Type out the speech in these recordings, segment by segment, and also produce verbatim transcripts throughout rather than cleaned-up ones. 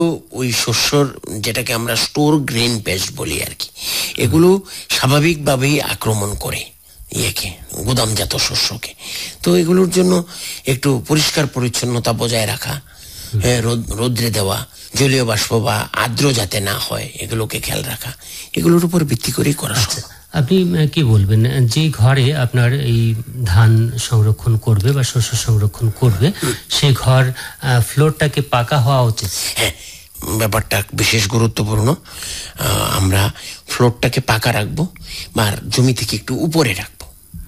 ওই শস্যর যেটাকে আমরা স্টোর গ্রেন পেস্ট বলি আর কি, এগুলো স্বাভাবিকভাবেই আক্রমণ করে ইয়েকে, গুদামজাত শস্যকে। তো এগুলোর জন্য একটু পরিষ্কার পরিচ্ছন্নতা বজায় রাখা, রোদ্রে দেওয়া, জলীয় বাষ্প বা আর্দ্র যাতে না হয় এগুলোকে খেয়াল রাখা, এগুলোর উপর ভিত্তি করেই করা সম্ভব। আপনি কি বলবেন, যে ঘরে আপনার এই ধান সংরক্ষণ করবে বা শস্য সংরক্ষণ করবে সেই ঘর ফ্লোরটাকে পাকা হওয়া উচিত? হ্যাঁ, ব্যাপারটা বিশেষ গুরুত্বপূর্ণ। আমরা ফ্লোরটাকে পাকা রাখবো বা জমি থেকে একটু উপরে রাখবো,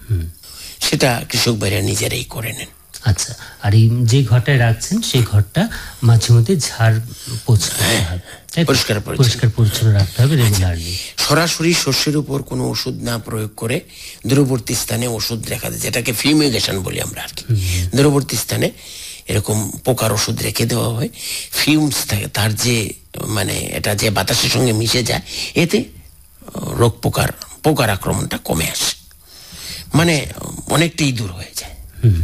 সেটা কৃষক ভাইরা নিজেরাই করে নেন। আচ্ছা, আর এই যে ঘরটায় রাখছেন সেই ঘরটা মাঝে মধ্যে ঝাড় পোছা পরিষ্কার পরিষ্কার পরিচ্ছন্ন রাখতে হবে রেগুলারলি। সরাসরি শস্যের উপর কোনো ওষুধ না প্রয়োগ করে দূরবর্তী স্থানে ওষুধ রেখা দেয়, যেটাকে ফিউমিগেশন বলি আমরা আর কি। দূরবর্তী স্থানে এরকম পোকার ওষুধ রেখে দেওয়া হয়। ফিউমস থাকে, তার যে মানে এটা যে বাতাসের সঙ্গে মিশে যায়, এতে রোগ পোকার পোকার আক্রমণটা কমে আসে, মানে অনেকটাই দূর হয়ে যায়।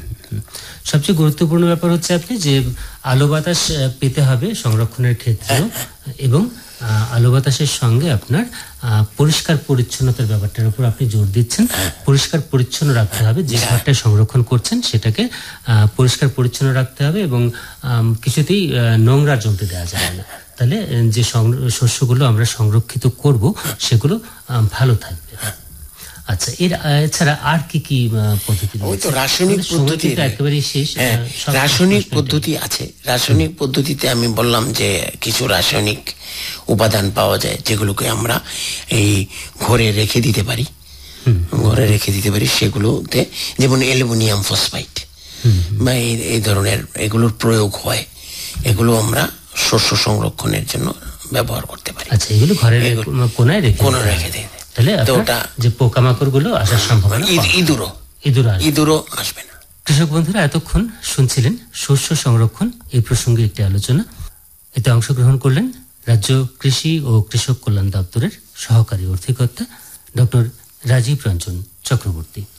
সবচেয়ে গুরুত্বপূর্ণ ব্যাপার হচ্ছে আপনি যে আলো বাতাস পেতে হবে সংরক্ষণের ক্ষেত্রে, এবং আলো বাতাসের সঙ্গে আপনার পরিষ্কার পরিচ্ছন্নতার ব্যাপারটার উপর আপনি জোর দিচ্ছেন। পরিষ্কার পরিচ্ছন্ন রাখতে হবে, যে ঘরটা সংরক্ষণ করছেন সেটাকে পরিষ্কার পরিচ্ছন্ন রাখতে হবে এবং কিছুতেই নোংরা জমতে দেওয়া যাবে না, তাহলে যে শস্যগুলো আমরা সংরক্ষিত করব সেগুলো ভালো থাকবে। আচ্ছা, এর এছাড়া আর কি কি পদ্ধতি? ওই তো রাসায়নিক পদ্ধতি, একেবারে শেষ। রাসায়নিক পদ্ধতি আছে। রাসায়নিক পদ্ধতিতে আমি বললাম যে কিছু রাসায়নিক উপাদান পাওয়া যায় যেগুলোকে আমরা এই ঘরে রেখে দিতে পারি, ঘরে রেখে দিতে পারি সেগুলোতে, যেমন অ্যালুমিনিয়াম ফসফাইড বা এই ধরনের এগুলোর প্রয়োগ হয়। এগুলো আমরা শস্য সংরক্ষণের জন্য ব্যবহার করতে পারি। আচ্ছা, এগুলো ঘরের কোনায় রেখে কোনায় রেখে দিই, তাহলে যে পোকামাকড় গুলো আসার সম্ভাবনা, ইঁদুরও ইঁদুর ইঁদুরও আসবে না। কৃষক বন্ধুরা, এতক্ষণ শুনছিলেন শস্য সংরক্ষণ এই প্রসঙ্গে একটি আলোচনা। এতে অংশগ্রহণ করলেন রাজ্য কৃষি ও কৃষক কল্যাণ দপ্তরের সহকারী অধিকর্তা ডক্টর রাজীব রঞ্জন চক্রবর্তী।